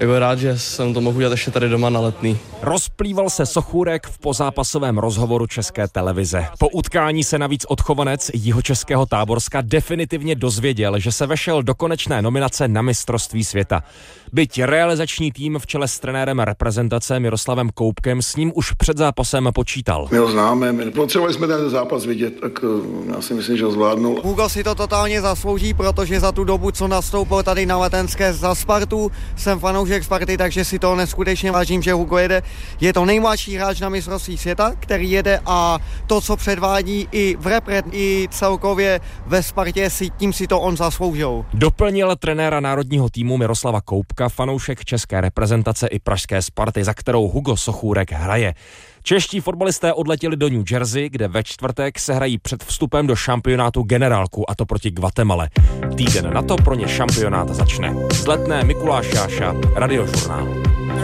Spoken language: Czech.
jako rád, že jsem to mohl udělat ještě tady doma na Letný. Rozplýval se Sochůrek v pozápasovém rozhovoru České televize. Po utkání se navíc odchovanec jihočeského Táborska definitivně dozvěděl, že se vešel do konečné nominace na mistrovství světa. Byť realizační tým v čele s trenérem reprezentace Miroslavem Koubkem s ním už před zápasem počítal. My ho známe, potřebovali jsme ten zápas vidět, tak já si myslím, že ho zvládnul. Hugo si to totálně zaslouží, protože za tu dobu, co nastoupil tady na Letenské za Spartu, jsem fanoušek Sparty, takže si to neskutečně vážím, že Hugo jede. Je to nejmladší hráč na mistrovství světa, který jede, a to, co předvádí i v repre, i celkově ve Spartě, tím si to on zasloužil. Doplnil trenéra národního týmu Miroslava Koubka fanoušek české reprezentace i pražské Sparty, za kterou Hugo Sochůrek hraje. Čeští fotbalisté odletěli do New Jersey, kde ve čtvrtek se hrají před vstupem do šampionátu generálku, a to proti Guatemale. Týden na to pro ně šampionát začne. Z Letné Mikuláš Jáša, Radiožurnál.